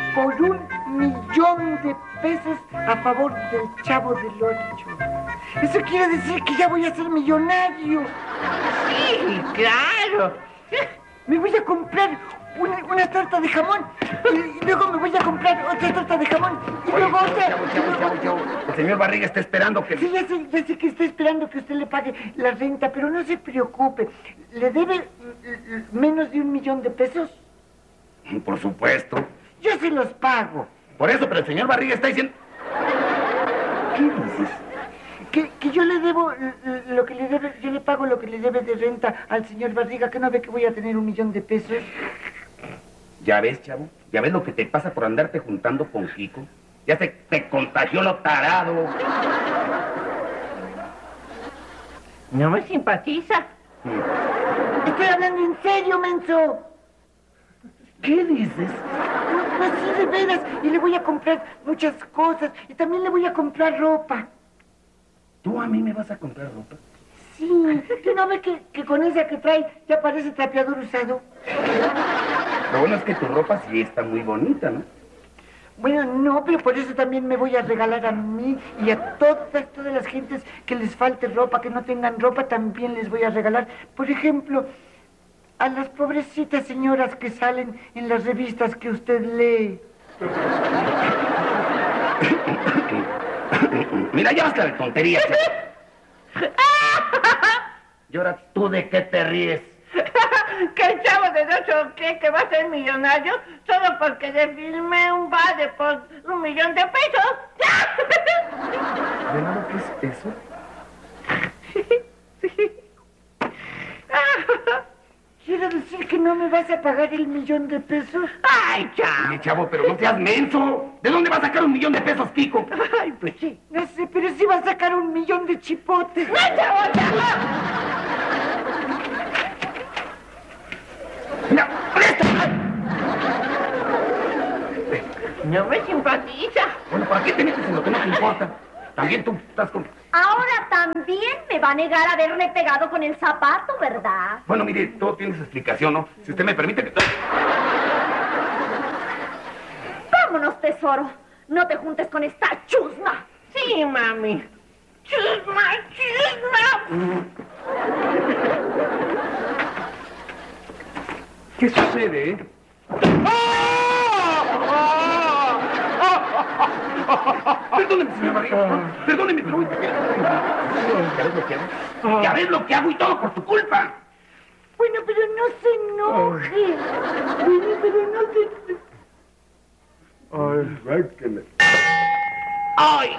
por $1,000,000 a favor del Chavo del Ocho. Eso quiere decir que ya voy a ser millonario. Sí, claro. Me voy a comprar una torta de jamón y luego me voy a comprar otra torta de jamón y luego otra. Chavo. El señor Barriga está esperando que... Sí, ya sé que está esperando que usted le pague la renta, pero no se preocupe. ¿Le debe menos de $1,000,000? Por supuesto. Yo se los pago. Por eso, pero el señor Barriga está diciendo... ¿Qué dices? Que yo le debo lo que le debe, yo le pago lo que le debe de renta al señor Barriga, que no ve que voy a tener $1,000,000. Ya ves, chavo, ya ves lo que te pasa por andarte juntando con Kiko. Ya te contagió lo tarado. No me simpatiza. Estoy hablando en serio, menso. ¿Qué dices? No, sí, de veras. Y le voy a comprar muchas cosas. Y también le voy a comprar ropa. ¿Tú a mí me vas a comprar ropa? Sí, ¿que no ve que con esa que trae ya parece trapeador usado? Lo bueno es que tu ropa sí está muy bonita, ¿no? Bueno, no, pero por eso también me voy a regalar a mí y a todas las gentes que les falte ropa, que no tengan ropa, también les voy a regalar. Por ejemplo, a las pobrecitas señoras que salen en las revistas que usted lee. Mira, ya basta de tonterías. ¿Y ahora tú de qué te ríes? Que el Chavo del Ocho cree que va a ser millonario solo porque le firmé un vale por $1,000,000. ¿De nada qué es eso? ¿Quiere decir que no me vas a pagar $1,000,000? Ay, Chavo. Oye, chavo, pero no seas menso. ¿De dónde va a sacar $1,000,000, Kiko? Ay, pues sí. No sé, pero sí va a sacar $1,000,000 de chipotes. ¡No, Chavo! ¡Mira, presta! No me simpatiza. Bueno, ¿para qué te metes en lo que no te importa? También tú estás con... Ahora también me va a negar haberle pegado con el zapato, ¿verdad? Bueno, mire, todo tiene su explicación, ¿no? Si usted me permite que... Vámonos, tesoro. No te juntes con esta chusma. Sí, mami. Chusma. ¿Qué sucede, eh? Perdóneme, señor Barriga. Perdóneme, pero... ¿Ya ves lo que hago? ¿Ya ves lo que hago y todo por tu culpa? Bueno, pero no se enoje. Bueno, pero no se... Ay, sáquenle. ¡Ay!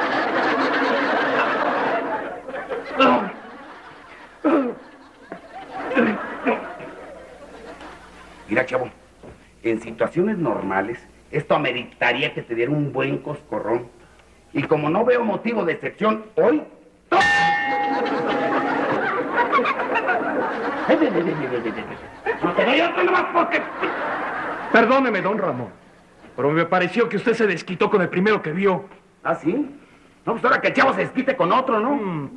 Mira, chavo, en situaciones normales, esto ameritaría que te diera un buen coscorrón. Y como no veo motivo de excepción hoy... No te doy otro nomás porque... Perdóneme, don Ramón, pero me pareció que usted se desquitó con el primero que vio. ¿Ah, sí? No, pues ahora que el chavo se desquite con otro, ¿no?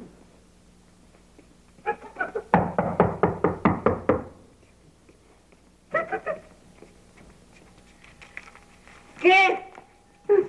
¿Qué?